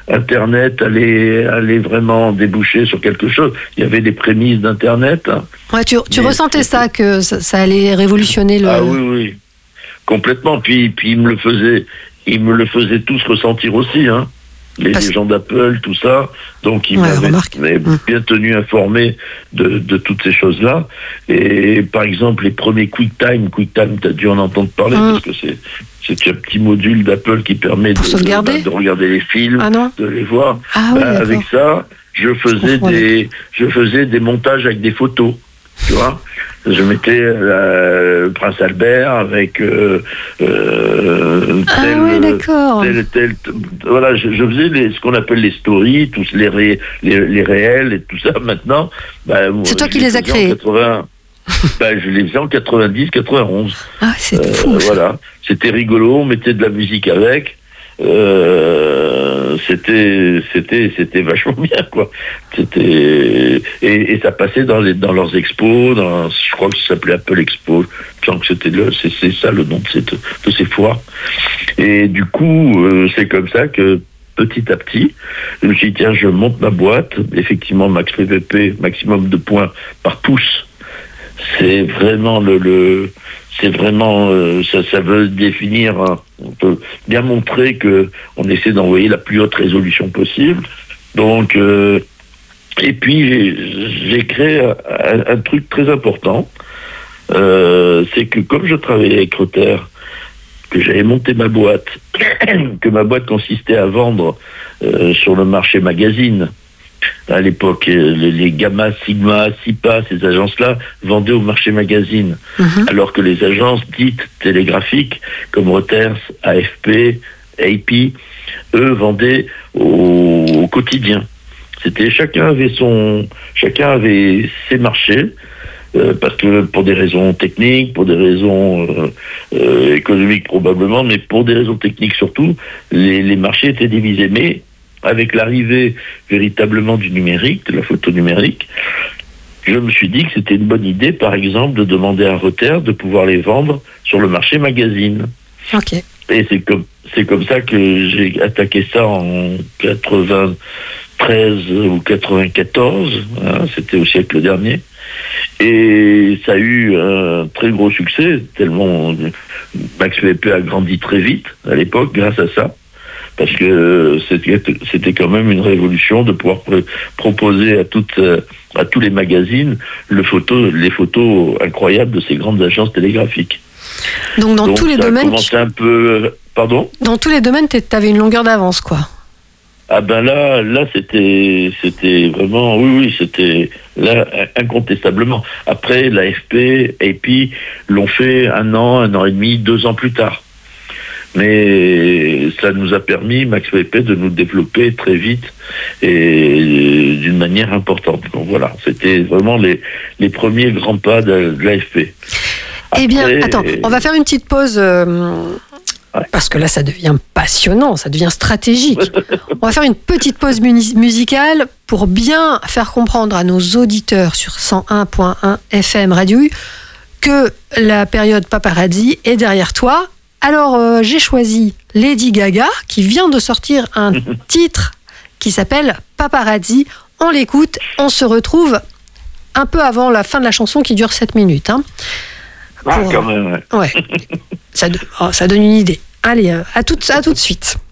Internet allait vraiment déboucher sur quelque chose. Il y avait des prémices d'Internet. Hein. Ouais, tu ressentais ça, que ça allait révolutionner le... Ah oui, complètement. Puis ils me le faisaient tous ressentir aussi, hein. Les gens d'Apple, tout ça. Donc, ils m'avaient bien tenu informé de toutes ces choses-là. Et par exemple, les premiers QuickTime, tu as dû en entendre parler, parce que c'est un petit module d'Apple qui permet de regarder les films, de les voir. Avec ça, je faisais des montages avec des photos, tu vois. Je mettais le Prince Albert avec voilà, je faisais ce qu'on appelle les stories, tous les réels et tout ça. Maintenant, c'est toi qui les as créés. Je les faisais en 90, 91. Ah, c'est fou. Voilà, c'était rigolo, on mettait de la musique avec. C'était vachement bien, quoi. Et ça passait dans leurs expos, je crois que ça s'appelait Apple Expo. Je sens que c'est ça le nom de ces foires. Et du coup, c'est comme ça que petit à petit, je me suis dit, tiens, je monte ma boîte. Effectivement, Max PVP, maximum de points par pouce. C'est vraiment ça veut définir, on peut bien montrer que on essaie d'envoyer la plus haute résolution possible. Donc, et puis j'ai créé un truc très important, c'est que comme je travaillais avec Reuter, que j'avais monté ma boîte, que ma boîte consistait à vendre sur le marché magazine. À l'époque, les Gamma, Sigma, SIPA, ces agences-là vendaient au marché magazine, alors que les agences dites télégraphiques, comme Reuters, AFP, AP, eux vendaient au quotidien. Chacun avait ses marchés, parce que pour des raisons techniques, pour des raisons économiques probablement, mais pour des raisons techniques surtout, les marchés étaient divisés. Mais avec l'arrivée véritablement du numérique, de la photo numérique, je me suis dit que c'était une bonne idée, par exemple, de demander à Reuters de pouvoir les vendre sur le marché magazine. Ok. Et c'est comme ça que j'ai attaqué ça en 93 ou 94, hein, c'était au siècle dernier. Et ça a eu un très gros succès, tellement Max PVP a grandi très vite à l'époque grâce à ça. Parce que c'était quand même une révolution de pouvoir proposer à tous les magazines les photos incroyables de ces grandes agences télégraphiques. Donc tous les domaines... un peu... Pardon ? Dans tous les domaines, tu avais une longueur d'avance, quoi. Ah ben là c'était vraiment... Oui, c'était là incontestablement. Après, l'AFP, AP l'ont fait 1 an, 1 an et demi, 2 ans plus tard. Mais ça nous a permis, Max PVP, de nous développer très vite et d'une manière importante. Donc voilà, c'était vraiment les premiers grands pas de l'AFP. Eh bien, attends, on va faire une petite pause, parce que là, ça devient passionnant, ça devient stratégique. On va faire une petite pause musicale pour bien faire comprendre à nos auditeurs sur 101.1 FM Radio U que la période paparazzi est derrière toi. Alors, j'ai choisi Lady Gaga, qui vient de sortir un titre qui s'appelle Paparazzi. On l'écoute, on se retrouve un peu avant la fin de la chanson qui dure 7 minutes. Hein, quand même, ouais. Ouais. Ça donne une idée. Allez, à tout de suite.